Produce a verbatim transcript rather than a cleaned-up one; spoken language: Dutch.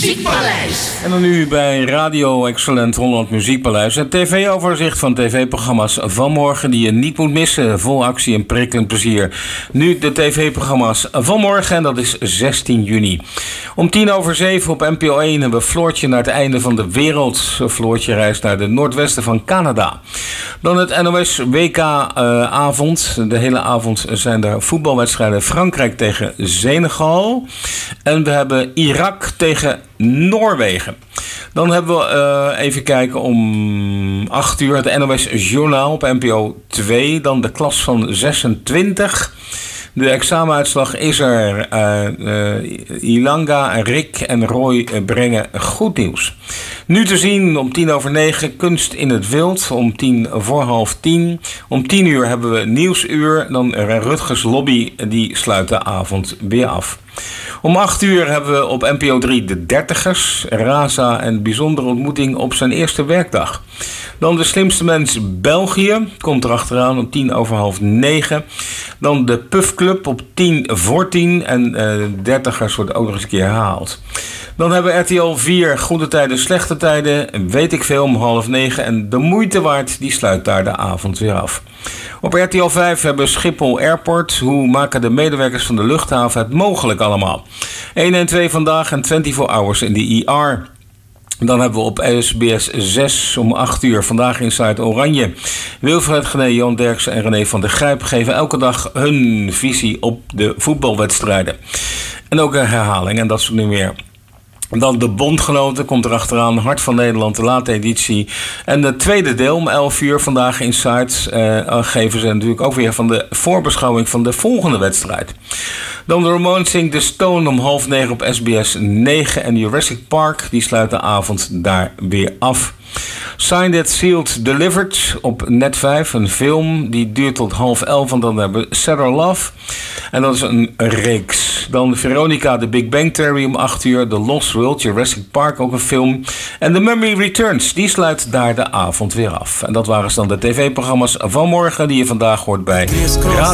Muziekpaleis. En dan nu bij Radio Excellent Holland Muziekpaleis. Het tv-overzicht van tv-programma's van morgen die je niet moet missen. Vol actie en prikkelend plezier. Nu de tv-programma's van morgen en dat is zestien juni. Om tien over zeven op N P O één hebben we Floortje naar het einde van de wereld. Floortje reist naar de noordwesten van Canada. Dan het N O S W K-avond. Uh, de hele avond zijn er voetbalwedstrijden. Frankrijk tegen Senegal. En we hebben Irak tegen Noorwegen. Dan hebben we uh, even kijken om acht uur het N O S-journaal op N P O twee. Dan de klas van zesentwintig. De examenuitslag is er. Uh, uh, Ilanga, Rick en Roy brengen goed nieuws. Nu te zien om tien over negen Kunst in het Wild. Om tien voor half tien. Om tien uur hebben we Nieuwsuur. Dan Rutgers Lobby. Die sluit de avond weer af. Om acht uur hebben we op N P O drie de dertigers. Raza en bijzondere ontmoeting op zijn eerste werkdag. Dan de slimste mens België. Komt er achteraan om tien over half negen. Dan de Puff Club op tien voor tien. En uh, dertigers wordt ook nog eens een keer herhaald. Dan hebben we R T L vier Goede Tijden, Slechte Tijden. Weet ik veel om half negen. En De Moeite Waard die sluit daar de avond weer af. Op R T L vijf hebben we Schiphol Airport. Hoe maken de medewerkers van de luchthaven het mogelijk allemaal? één en twee vandaag en vierentwintig hours in de I R. Dan hebben we op S B S zes om acht uur vandaag Inside Oranje. Wilfred Gené, Jan Derksen en René van der Grijp geven elke dag hun visie op de voetbalwedstrijden. En ook een herhaling en dat soort dingen meer. Dan de Bondgenoten komt er achteraan. Hart van Nederland, de late editie. En het tweede deel om elf uur vandaag Inside uh, geven ze natuurlijk ook weer van de voorbeschouwing van de volgende wedstrijd. Dan de Romancing the Stone om half negen op S B S negen. En Jurassic Park die sluit de avond daar weer af. Signed It, Sealed, Delivered op Net vijf. Een film die duurt tot half elf. En dan hebben we Sarah Love. En dat is een reeks. Dan Veronica, The Big Bang Theory om acht uur. The Lost World, Jurassic Park, ook een film. En The Mummy Returns, die sluit daar de avond weer af. En dat waren dan de tv-programma's van morgen die je vandaag hoort bij Radio